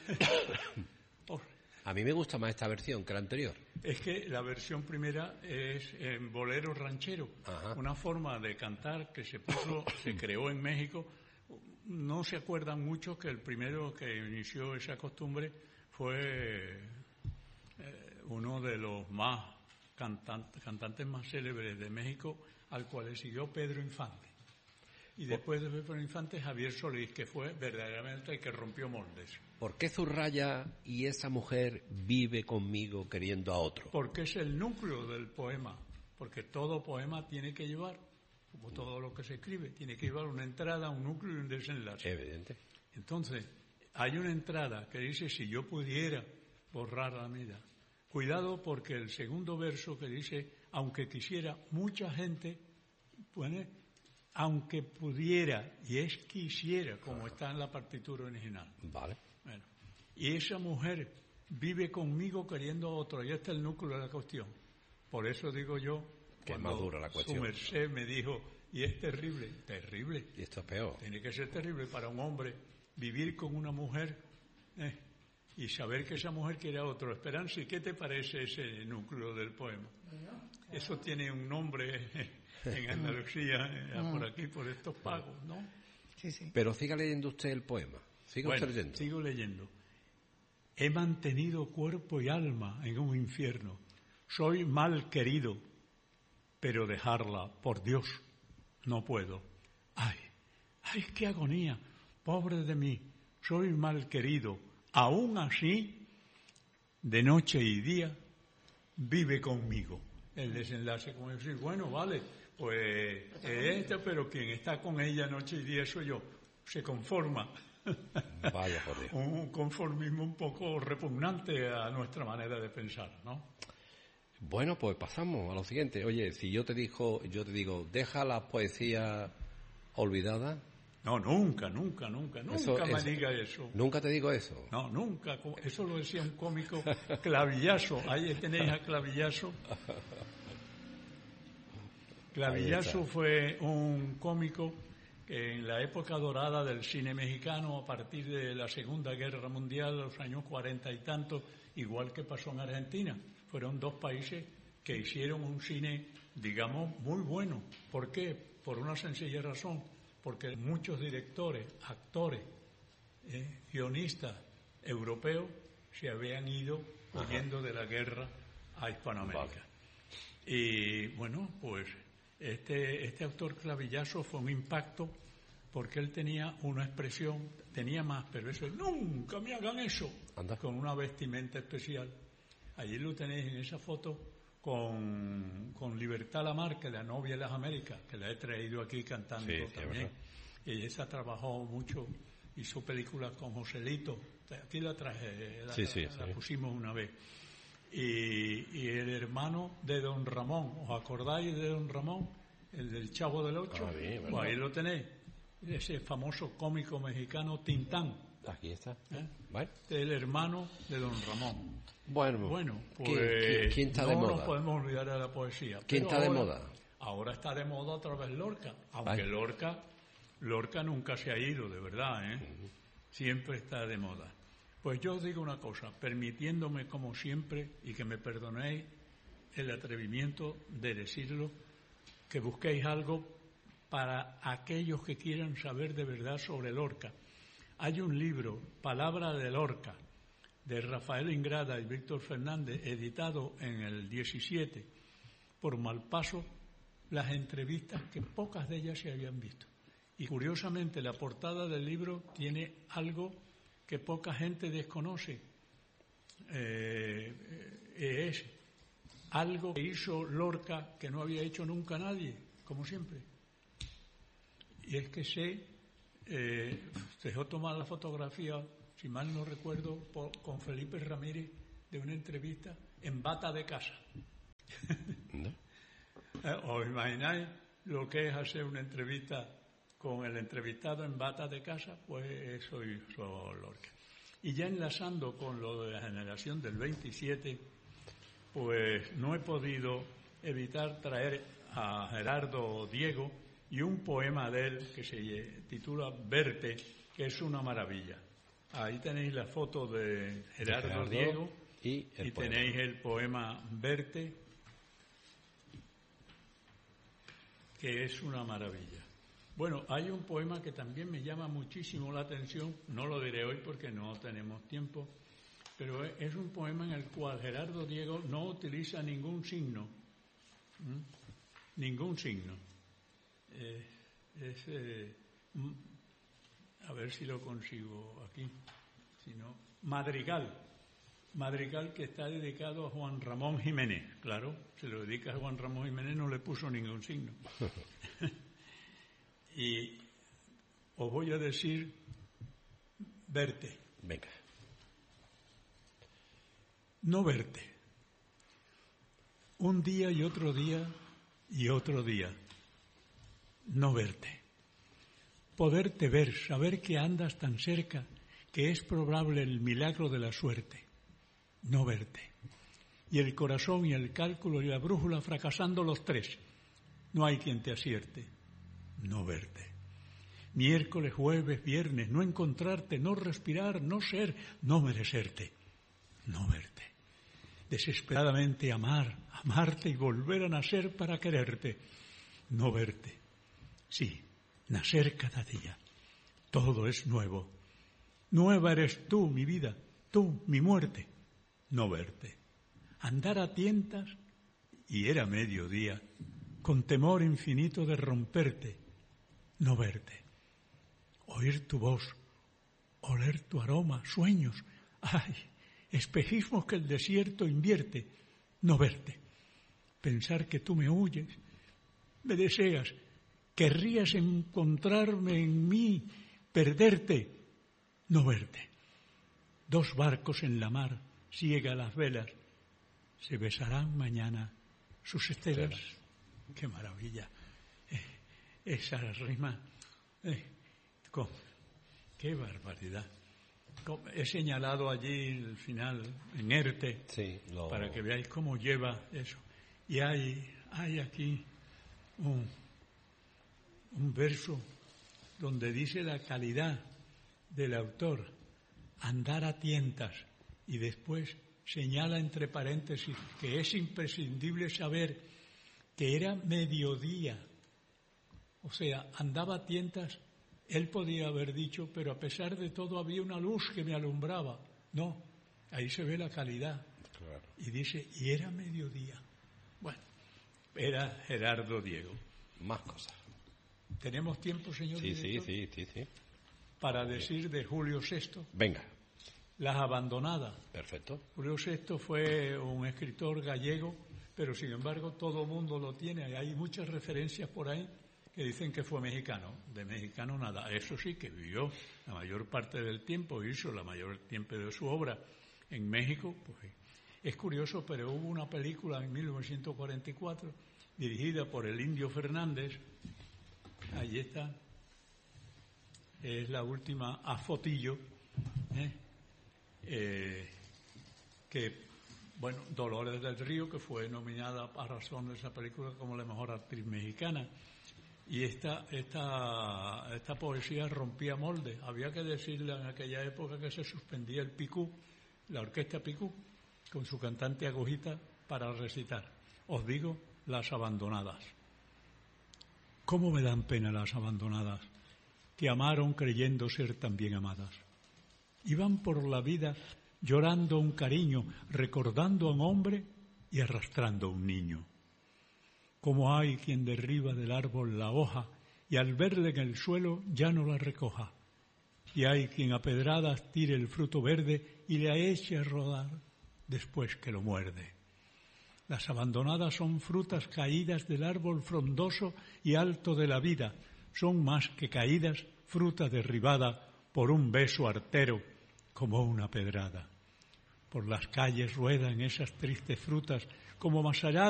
Oh, A mí me gusta más esta versión que la anterior. es que la versión primera es en bolero ranchero, Ajá. una forma de cantar que se creó en México. No se acuerdan mucho que el primero que inició esa costumbre fue uno de los más cantantes más célebres de México, al cual le siguió Pedro Infante. Y después de Pedro Infante, Javier Solís, que fue verdaderamente el que rompió moldes. ¿Por qué Zurraya y esa mujer vive conmigo queriendo a otro? Porque es el núcleo del poema, porque todo poema tiene que llevar, como todo lo que se escribe, tiene que llevar una entrada, un núcleo y un desenlace. Evidente. Entonces, hay una entrada que dice, si yo pudiera borrar la vida. Cuidado, porque el segundo verso que dice, aunque quisiera, mucha gente pone, aunque pudiera, y es quisiera, como está en la partitura original. Vale. Bueno, y esa mujer vive conmigo queriendo a otro, y este es el núcleo de la cuestión. Por eso digo yo, Que es cuando más dura la cuestión. su merced me dijo, y es terrible, terrible. Y esto es peor. Tiene que ser terrible para un hombre vivir con una mujer y saber que esa mujer quiere a otro. Esperanza, ¿y qué te parece ese núcleo del poema? Eso tiene un nombre en Andalucía, por aquí, por estos pagos, ¿no? Sí, sí. Pero siga leyendo usted el poema. Siga Bueno, usted leyendo. sigo leyendo. He mantenido cuerpo y alma en un infierno. Soy mal querido, pero dejarla, por Dios, no puedo. ¡Ay, qué agonía! Pobre de mí, soy mal querido. Aún así, de noche y día, vive conmigo. El desenlace, como decir, bueno, vale, pues pero quien está con ella noche y día soy yo. Se conforma. Vaya por Dios. Un conformismo un poco repugnante a nuestra manera de pensar, ¿no? Bueno, pues pasamos a lo siguiente. Oye, si yo te digo, deja las poesías olvidadas. No, nunca me diga eso. Nunca te digo eso. No, nunca. Eso lo decía un cómico, Clavillazo. Ahí tenéis a Clavillazo. Clavillazo fue un cómico que en la época dorada del cine mexicano, a partir de la Segunda Guerra Mundial, los años 40 y tantos, igual que pasó en Argentina, fueron dos países que hicieron un cine, digamos, muy bueno. ¿Por qué? Por una sencilla razón, porque muchos directores, actores, guionistas europeos se habían ido huyendo de la guerra a Hispanoamérica. Vale. Y bueno, pues este autor Clavillazo fue un impacto porque él tenía una expresión, tenía más, pero eso, nunca me hagan eso, Anda. con una vestimenta especial. Allí lo tenéis en esa foto con Libertad Lamarque, la novia de las Américas, que la he traído aquí cantando también. Y esa trabajó mucho, hizo películas con Joselito, aquí la traje, la pusimos una vez. Y el hermano de Don Ramón, ¿os acordáis de Don Ramón? El del Chavo del Ocho. Bien, pues ahí lo tenéis, ese famoso cómico mexicano Tintán. Aquí está. Vale. El hermano de Don Ramón. Bueno, pues ¿quién está no de moda? nos podemos olvidar de la poesía. ¿Quién Pero está de moda? Ahora está de moda otra vez Lorca, aunque Lorca nunca se ha ido, de verdad, siempre está de moda. Pues yo os digo una cosa, permitiéndome como siempre, y que me perdonéis el atrevimiento de decirlo, que busquéis algo para aquellos que quieran saber de verdad sobre Lorca. Hay un libro, Palabra de Lorca, de Rafael Ingrada y Víctor Fernández, editado en el 17 por Malpaso, las entrevistas que pocas de ellas se habían visto. Y curiosamente la portada del libro tiene algo que poca gente desconoce. Es algo que hizo Lorca que no había hecho nunca nadie, como siempre. Y es que dejó tomar la fotografía, si mal no recuerdo, con Felipe Ramírez, de una entrevista en bata de casa. ¿No? ¿Os imagináis lo que es hacer una entrevista con el entrevistado en bata de casa? Pues eso hizo Lorca. Y ya enlazando con lo de la generación del 27, pues no he podido evitar traer a Gerardo Diego y un poema de él que se titula Verte, que es una maravilla. Ahí tenéis la foto de Gerardo Diego y tenéis el poema Verte, que es una maravilla. Bueno, hay un poema que también me llama muchísimo la atención, no lo diré hoy porque no tenemos tiempo, pero es un poema en el cual Gerardo Diego no utiliza ningún signo, ningún signo. A ver si lo consigo aquí, si no, Madrigal, que está dedicado a Juan Ramón Jiménez, claro, se lo dedica a Juan Ramón Jiménez, no le puso ningún signo. Y os voy a decir verte. Venga. No verte. Un día y otro día y otro día. No verte. Poderte ver, saber que andas tan cerca, que es probable el milagro de la suerte. No verte. Y el corazón y el cálculo y la brújula fracasando los tres. No hay quien te acierte. No verte. Miércoles, jueves, viernes, no encontrarte, no respirar, no ser, no merecerte, no verte. Desesperadamente amarte y volver a nacer para quererte, no verte. Sí, nacer cada día, todo es nuevo. Nueva eres tú, mi vida, tú, mi muerte, no verte. Andar a tientas, y era mediodía, con temor infinito de romperte, no verte. Oír tu voz, oler tu aroma, sueños, ay, espejismos que el desierto invierte, no verte. Pensar que tú me huyes, me deseas, querrías encontrarme en mí, perderte, no verte. Dos barcos en la mar, ciega las velas, se besarán mañana sus estelas. ¡Qué maravilla! Esa rima, ¡qué barbaridad! He señalado allí el final, en ERTE, sí, para que veáis cómo lleva eso. Y hay aquí un verso donde dice la calidad del autor, andar a tientas, y después señala entre paréntesis que es imprescindible saber que era mediodía. O sea, andaba a tientas, él podía haber dicho, pero a pesar de todo había una luz que me alumbraba. No, ahí se ve la calidad. Claro. Y dice, y era mediodía. Bueno, era Gerardo Diego. Más cosas. ¿Tenemos tiempo, señor director? Sí. Para decir de Julio VI. Venga. Las abandonadas. Perfecto. Julio VI fue un escritor gallego, pero sin embargo todo el mundo lo tiene. Hay muchas referencias por ahí que dicen que fue mexicano. De mexicano nada. Eso sí, que vivió la mayor parte del tiempo, hizo la mayor tiempo de su obra en México. Pues es curioso, pero hubo una película en 1944 dirigida por el Indio Fernández. Ahí está. Es la última a fotillo. Que, bueno, Dolores del Río, que fue nominada a razón de esa película como la mejor actriz mexicana. Y esta poesía rompía molde. Había que decirle en aquella época que se suspendía el picú, la orquesta picú, con su cantante Agujita para recitar. Os digo, las abandonadas. ¿Cómo me dan pena las abandonadas, que amaron creyendo ser también amadas? Iban por la vida llorando un cariño, recordando a un hombre y arrastrando a un niño. Como hay quien derriba del árbol la hoja y al verla en el suelo ya no la recoja. Y hay quien a pedradas tire el fruto verde y le eche a rodar después que lo muerde. Las abandonadas son frutas caídas del árbol frondoso y alto de la vida. Son más que caídas, fruta derribada por un beso artero como una pedrada. Por las calles ruedan esas tristes frutas como más allá